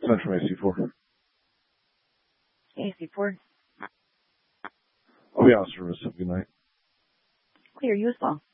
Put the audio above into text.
Central AC4. AC4. I'll be on service. Have a good night. Clear, you as well.